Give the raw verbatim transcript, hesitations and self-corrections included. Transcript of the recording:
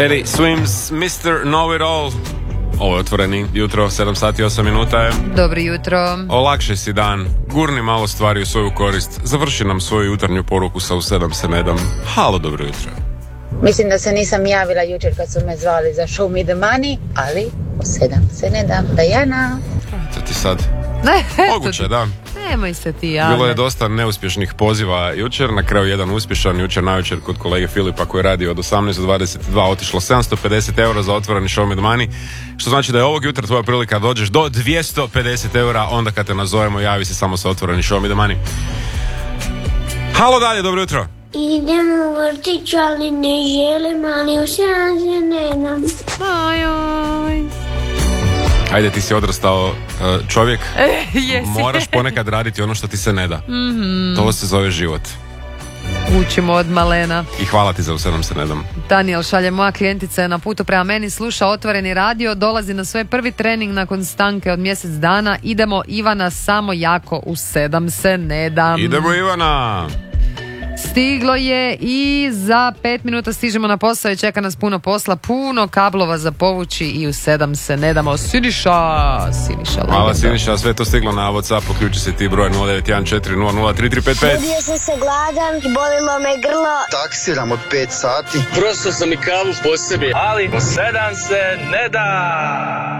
Teddy Swims, mister Know-It-All. Ovo je Otvoreni jutro, sedam sati i osam minuta je. Dobro jutro. Olakšaj si dan, gurni malo stvari u svoju korist, završi nam svoju jutarnju poruku sa u sedam se ne dam. Halo, dobro jutro. Mislim da se nisam javila jučer kad su me zvali za Show Me The Money, ali u sedam se ne dam. Dajana. To ti sad moguće, da. Nemoj se ti javiti. Bilo je dosta neuspješnih poziva jučer, na kraju jedan uspješan, jučer navečer kod kolege Filipa koji radi od osamnaest do dvadeset dva otišlo sedamsto pedeset eura za Otvoreni Show Me The Money, što znači da je ovog jutra tvoja prilika da dođeš do dvjesto pedeset eura, onda kad te nazovemo javi se samo sa Otvoreni Show Me The Money. Halo dalje, dobro jutro. Idem u vrtić, ali ne želim, ali u sedam se ne dam. Ajoj. Ajde, ti si odrastao čovjek, Jesi. moraš ponekad raditi ono što ti se ne da. Mm-hmm. To se zove život. Učimo od malena. I hvala ti za u sedam se ne dam. Daniel šalje, moja klijentica je na putu prema meni, sluša Otvoreni radio, dolazi na svoj prvi trening nakon stanke od mjesec dana. Idemo Ivana, samo jako u sedam se ne dam. Idemo Ivana. Stiglo je i za pet minuta stižemo na posao i čeka nas puno posla, puno kablova za povući i u sedam se ne damo. Siniša, Siniša. Hvala Siniša, sve to stiglo na WhatsApp, uključi se ti broj nula devet jedan četiri nula nula tri tri pet pet. Budio sam se gladan i bolilo me grlo. Taksiram od pet sati. Prosto sam i kavu po sebi, ali u sedam se ne da.